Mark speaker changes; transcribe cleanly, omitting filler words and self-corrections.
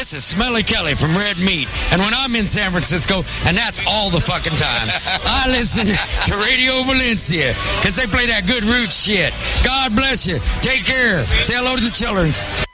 Speaker 1: This is Smelly Kelly from Red Meat. And when I'm in San Francisco, and that's all the fucking time, I listen to Radio Valencia because they play that good root shit. God bless you. Take care. Say hello to the children.